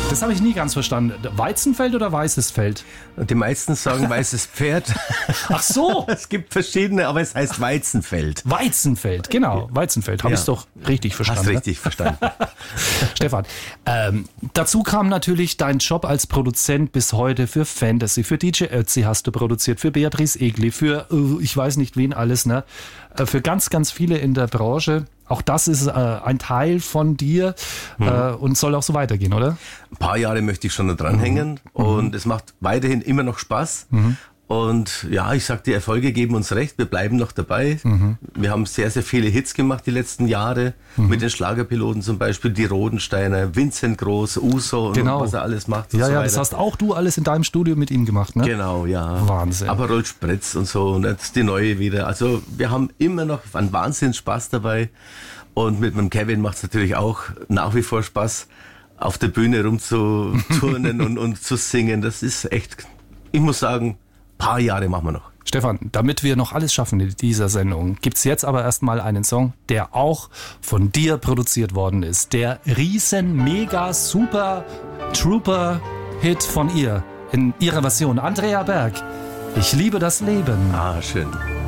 Das habe ich nie ganz verstanden. Weizenfeld oder weißes Feld? Die meisten sagen weißes Pferd. Ach so. Es gibt verschiedene, aber es heißt Weizenfeld. Weizenfeld, genau. Weizenfeld. Habe ich es doch richtig verstanden. Hast richtig verstanden. Stefan, dazu kam natürlich dein Job als Produzent bis heute für Fantasy, für DJ Ötzi hast du produziert, für Beatrice Egli, für ich weiß nicht wen alles, ne? Für ganz, ganz viele in der Branche. Auch das ist ein Teil von dir und soll auch so weitergehen, oder? Ein paar Jahre möchte ich schon da dranhängen und es macht weiterhin immer noch Spaß. Und ja, ich sag, die Erfolge geben uns recht, wir bleiben noch dabei. Wir haben sehr, sehr viele Hits gemacht die letzten Jahre, mit den Schlagerpiloten zum Beispiel, die Rodensteiner, Vincent Groß, Uso und was er alles macht. Ja, und so ja, weiter. das hast auch du alles in deinem Studio mit ihm gemacht, ne? Genau, ja. Wahnsinn. Aber Rolf Spretz und so, und jetzt die neue wieder. Also wir haben immer noch einen Wahnsinns Spaß dabei. Und mit meinem Kevin macht es natürlich auch nach wie vor Spaß, auf der Bühne rumzuturnen und zu singen. Das ist echt, ich muss sagen, ein paar Jahre machen wir noch. Stefan, damit wir noch alles schaffen in dieser Sendung, gibt's jetzt aber erstmal einen Song, der auch von dir produziert worden ist. Der riesen, mega, super Trooper-Hit von ihr in ihrer Version. Andrea Berg, ich liebe das Leben. Ah, schön.